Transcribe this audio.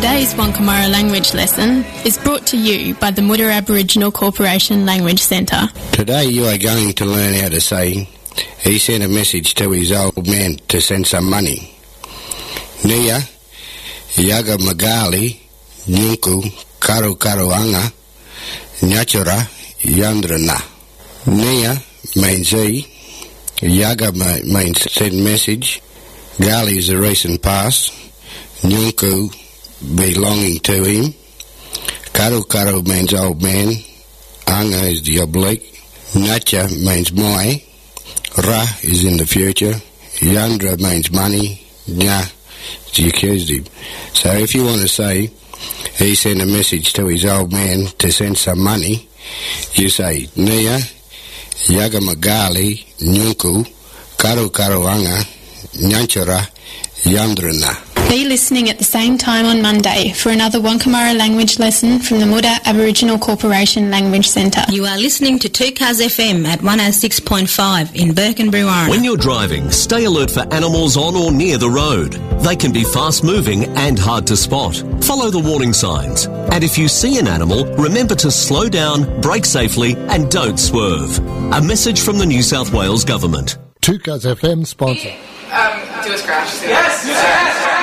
Today's Wankamara language lesson is brought to you by the Muda Aboriginal Corporation Language Centre. Today you are going to learn how to say, he sent a message to his old man to send some money. Nia, Yaga Magali, Nyunku, Karu Karuanga, Nyachura, Yandrana. Nia means he, Yaga means send message, Gali is the recent past, Nyunku belonging to him, Karu Karu means old man, Anga is the oblique, Nacha means my, Ra is in the future, Yandra means money, Nya is the accusative. So if you want to say, he sent a message to his old man to send some money, you say, Nia, Yagamagali, Nyunku, Karu Karuanga, Nyanchura, Yandrana. Be listening at the same time on Monday for another Wankamara language lesson from the Muda Aboriginal Corporation Language Centre. You are listening to 2Cars FM at 106.5 in Birkenbrew. When you're driving, stay alert for animals on or near the road. They can be fast-moving and hard to spot. Follow the warning signs. And if you see an animal, remember to slow down, brake safely and don't swerve. A message from the New South Wales Government. 2Cars FM sponsor. Do a scratch. Yes!